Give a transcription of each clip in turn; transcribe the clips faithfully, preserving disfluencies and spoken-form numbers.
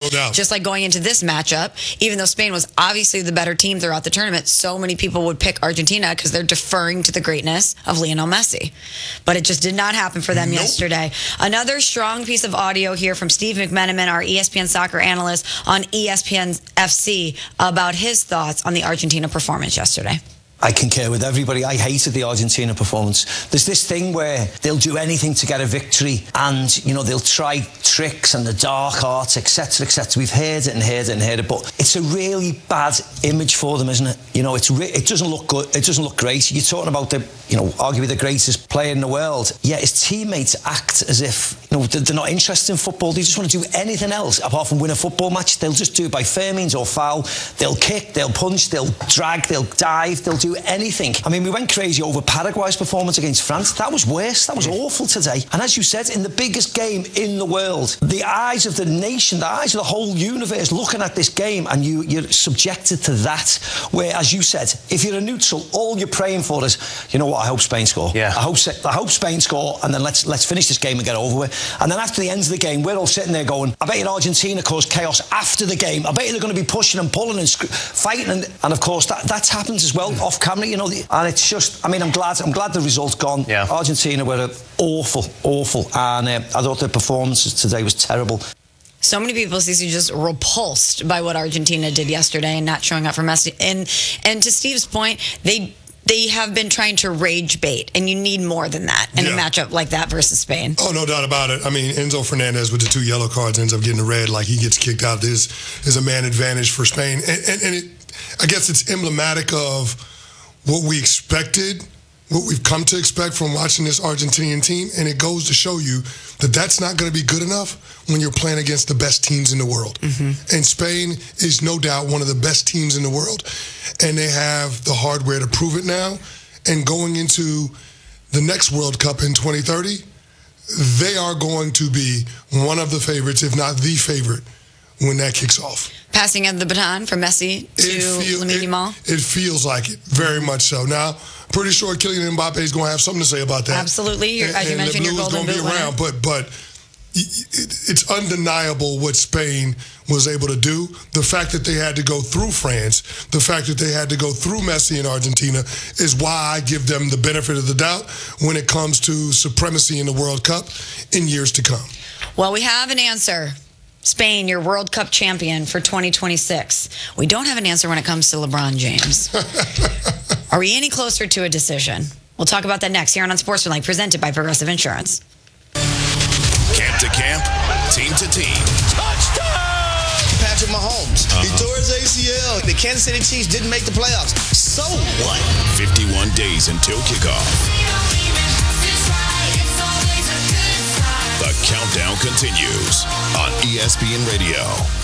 doubt. Just like going into this matchup, even though Spain was obviously the better team throughout the tournament, so many people would pick Argentina because they're deferring to the greatness of Lionel Messi. But it just did not happen for them nope. yesterday. Another strong piece of audio here from Steve McMenamin, our E S P N soccer analyst on E S P N F C, about his thoughts on the Argentina performance yesterday. I concur with everybody. I hated the Argentina performance. There's this thing where they'll do anything to get a victory and, you know, they'll try tricks and the dark arts, et cetera, et cetera. We've heard it and heard it and heard it, but it's a really bad image for them, isn't it? You know, it's re- it doesn't look good. It doesn't look great. You're talking about the, you know, arguably the greatest player in the world. Yet his teammates act as if, you know, they're not interested in football. They just want to do anything else apart from win a football match. They'll just do it by fair means or foul. They'll kick, they'll punch, they'll drag, they'll dive, they'll do anything. I mean, we went crazy over Paraguay's performance against France. That was worse. That was awful today. And as you said, in the biggest game in the world, the eyes of the nation, the eyes of the whole universe looking at this game, and you, you're subjected to that, where, as you said, if you're a neutral, all you're praying for is, you know what, I hope Spain score. Yeah. I hope I hope Spain score, and then let's let's finish this game and get over with. And then after the end of the game, we're all sitting there going, I bet you Argentina caused chaos after the game. I bet you they're going to be pushing and pulling and sc- fighting. And, and of course, that that's happened as well off camera, you know. The, and it's just, I mean, I'm glad I'm glad the result's gone. Yeah. Argentina were awful, awful. And uh, I thought their performance today was terrible. So many people, Cece, just repulsed by what Argentina did yesterday and not showing up for Messi. And and to Steve's point, they they have been trying to rage bait, and you need more than that in yeah. a matchup like that versus Spain. Oh, no doubt about it. I mean, Enzo Fernandez with the two yellow cards ends up getting a red, like he gets kicked out. This is a man advantage for Spain. And, and, and it, I guess it's emblematic of what we expected, what we've come to expect from watching this Argentinian team, and it goes to show you that that's not going to be good enough when you're playing against the best teams in the world. Mm-hmm. And Spain is no doubt one of the best teams in the world, and they have the hardware to prove it now. And going into the next World Cup in twenty thirty, they are going to be one of the favorites, if not the favorite, when that kicks off. Passing of the baton from Messi to feel, Lamine Yamal? It, it feels like it, very much so. Now, pretty sure Kylian Mbappe is going to have something to say about that. Absolutely. And, As you and mentioned, your golden boot be around, but but it, it's undeniable what Spain was able to do. The fact that they had to go through France, the fact that they had to go through Messi in Argentina is why I give them the benefit of the doubt when it comes to supremacy in the World Cup in years to come. Well, we have an answer. Spain, your World Cup champion for twenty twenty-six. We don't have an answer when it comes to LeBron James. Are we any closer to a decision? We'll talk about that next here on Unsportsmanlike, presented by Progressive Insurance. Camp to camp, team to team. Touchdown! Patrick Mahomes. Uh-huh. He tore his A C L. The Kansas City Chiefs didn't make the playoffs. So what? fifty-one days until kickoff. The countdown continues on E S P N Radio.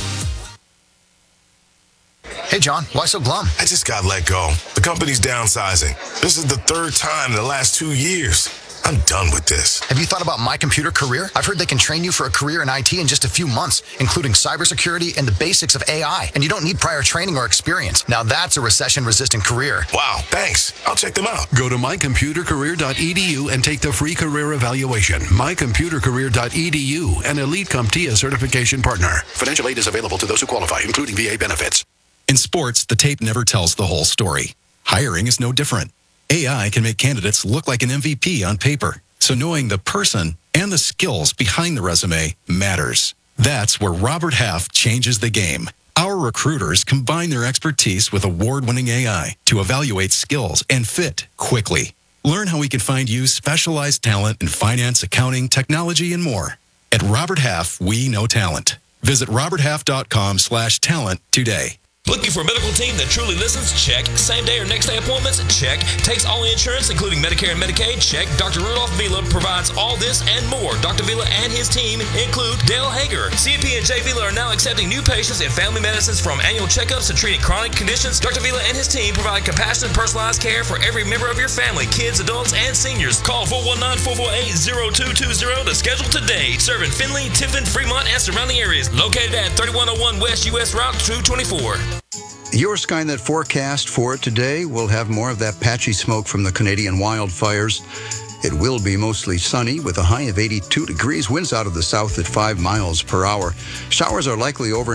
Hey, John, why so glum? I just got let go. The company's downsizing. This is the third time in the last two years. I'm done with this. Have you thought about My Computer Career? I've heard they can train you for a career in I T in just a few months, including cybersecurity and the basics of A I. And you don't need prior training or experience. Now that's a recession-resistant career. Wow, thanks. I'll check them out. Go to my computer career dot e d u and take the free career evaluation. my computer career dot e d u, an Elite CompTIA certification partner. Financial aid is available to those who qualify, including V A benefits. In sports, the tape never tells the whole story. Hiring is no different. A I can make candidates look like an M V P on paper, so knowing the person and the skills behind the resume matters. That's where Robert Half changes the game. Our recruiters combine their expertise with award-winning A I to evaluate skills and fit quickly. Learn how we can find you specialized talent in finance, accounting, technology, and more. At Robert Half, we know talent. Visit robert half dot com slash talent today. Looking for a medical team that truly listens? Check. Same day or next day appointments? Check. Takes all insurance, including Medicare and Medicaid? Check. Doctor Rudolph Vila provides all this and more. Doctor Vila and his team include Dale Hager. C P and J Vila are now accepting new patients in family medicines, from annual checkups to treating chronic conditions. Doctor Vila and his team provide compassionate, personalized care for every member of your family, kids, adults, and seniors. Call four one nine, four four eight, zero two two zero to schedule today. Serving Findlay, Tiffin, Fremont, and surrounding areas. Located at thirty-one oh one West U S Route two twenty-four. Your Skynet forecast for today will have more of that patchy smoke from the Canadian wildfires. It will be mostly sunny with a high of eighty-two degrees, winds out of the south at five miles per hour. Showers are likely over